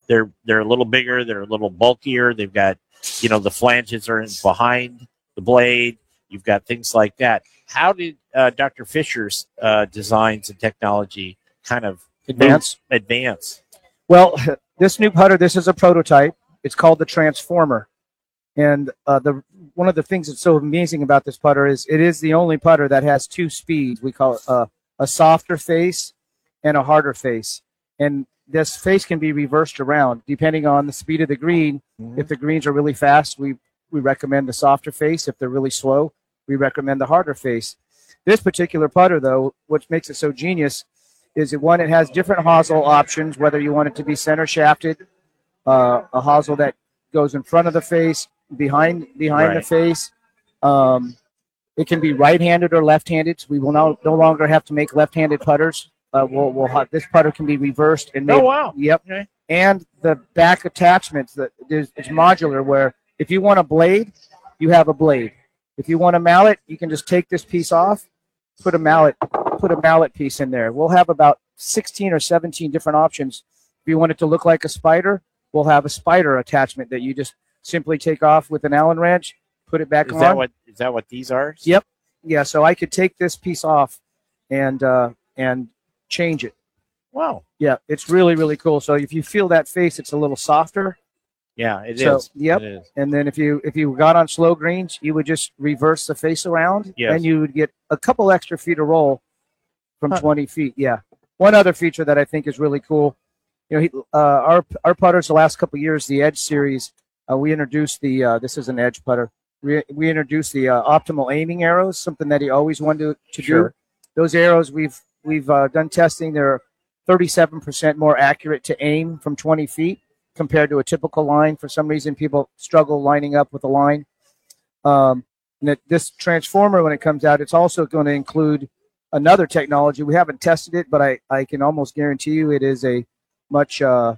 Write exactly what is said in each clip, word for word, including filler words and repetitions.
they're they're a little bigger, they're a little bulkier. They've got, you know, the flanges are in behind the blade. You've got things like that. How did uh, Doctor Fisher's uh, designs and technology kind of advance? Move, advance? Well, this new putter, this is a prototype. It's called the Transformer. And uh, the one of the things that's so amazing about this putter is it is the only putter that has two speeds. We call it uh, a softer face and a harder face. And this face can be reversed around depending on the speed of the green. Mm-hmm. If the greens are really fast, we, we recommend the softer face. If they're really slow, we recommend the harder face. This particular putter, though, what makes it so genius is that, one, it has different hosel options, whether you want it to be center shafted, uh, a hosel that goes in front of the face, behind behind right. the face. Um, it can be right-handed or left-handed. So we will no, no longer have to make left-handed putters. Uh, we'll, we'll have, this putter can be reversed and made. Oh, wow. Yep. Okay. And the back attachments, that is, it's modular, where if you want a blade, you have a blade. If you want a mallet, you can just take this piece off, put a mallet, put a mallet piece in there. We'll have about sixteen or seventeen different options. If you want it to look like a spider, we'll have a spider attachment that you just simply take off with an Allen wrench, put it back is on. That what, is that what these are? Yep. Yeah, so I could take this piece off and uh, and change it. Wow. Yeah, it's really, really cool. So if you feel that face, it's a little softer. Yeah, it so, is. Yep. It is. And then if you if you got on slow greens, you would just reverse the face around, yes. and you would get a couple extra feet of roll from huh. twenty feet. Yeah. One other feature that I think is really cool, you know, he, uh, our our putters the last couple of years, the Edge series, uh, we introduced the uh, this is an Edge putter. We we introduced the uh, optimal aiming arrows, something that he always wanted to, to sure. do. Those arrows we've we've uh, done testing. They're thirty-seven percent more accurate to aim from twenty feet compared to a typical line. For some reason, people struggle lining up with a line. Um, and it, this transformer, when it comes out, it's also going to include another technology. We haven't tested it, but I, I can almost guarantee you it is a much uh,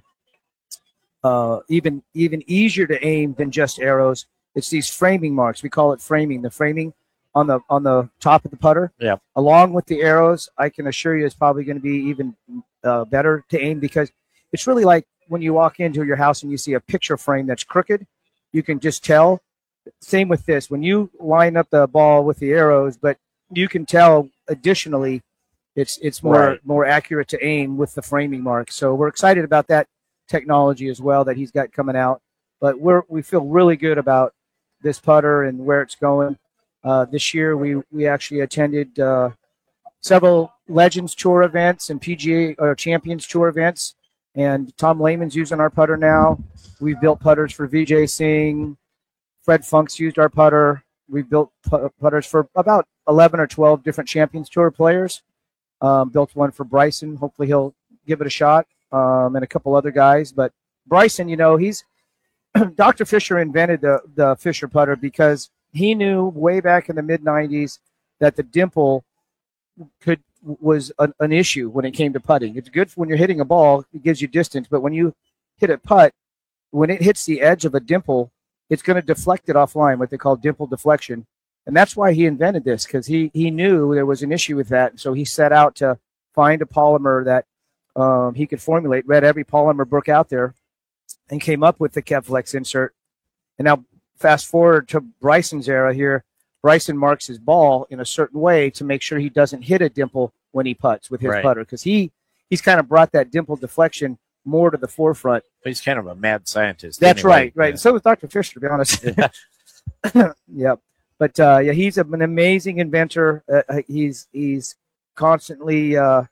uh, even even easier to aim than just arrows. It's these framing marks. We call it framing. The framing on the on the top of the putter, yeah. along with the arrows, I can assure you it's probably going to be even uh, better to aim, because it's really like when you walk into your house and you see a picture frame that's crooked, you can just tell. Same with this. When you line up the ball with the arrows, but you can tell additionally it's it's more right. more accurate to aim with the framing marks. So we're excited about that technology as well that he's got coming out. But we're we feel really good about this putter and where it's going. Uh, this year we we actually attended uh, several Legends Tour events and P G A or Champions Tour events. And Tom Lehman's using our putter now. We've built putters for Vijay Singh. Fred Funk's used our putter. We've built putters for about eleven or twelve different Champions Tour players. Um, built one for Bryson. Hopefully he'll give it a shot, um, and a couple other guys. But Bryson, you know, he's Doctor Fisher invented the, the Fisher putter because he knew way back in the mid nineties that the dimple could was an, an issue when it came to putting. It's good when you're hitting a ball, it gives you distance, but when you hit a putt, when it hits the edge of a dimple, it's going to deflect it offline, what they call dimple deflection. And that's why he invented this, because he, he knew there was an issue with that. So he set out to find a polymer that um, he could formulate, read every polymer book out there, and came up with the Kevflex insert. And now fast forward to Bryson's era here. Bryson marks his ball in a certain way to make sure he doesn't hit a dimple when he putts with his right. putter, because he, he's kind of brought that dimple deflection more to the forefront. But he's kind of a mad scientist. That's anyway. right, right. Yeah. So was Doctor Fisher, to be honest. Yeah. Yep. But uh, yeah, he's an amazing inventor. Uh, he's he's constantly uh,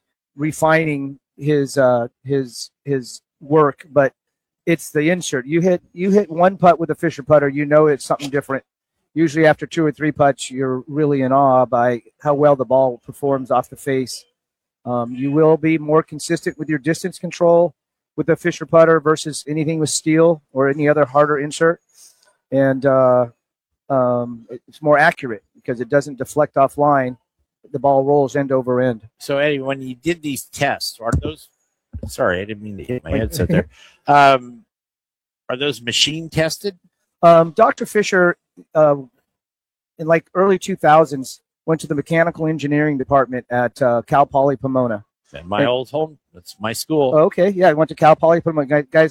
refining his uh, his his work. But it's the insert. You hit you hit one putt with a Fisher putter, you know it's something different. Usually after two or three putts, you're really in awe by how well the ball performs off the face. Um, you will be more consistent with your distance control with the Fisher putter versus anything with steel or any other harder insert. And uh, um, it's more accurate because it doesn't deflect offline. The ball rolls end over end. So, Eddie, when you did these tests, are those – sorry, I didn't mean to hit my headset there. Um, are those machine tested? Um, Doctor Fisher, uh, in like early two thousands, went to the mechanical engineering department at uh, Cal Poly Pomona. And my and, old home, that's my school. Okay, yeah, I went to Cal Poly Pomona. Guys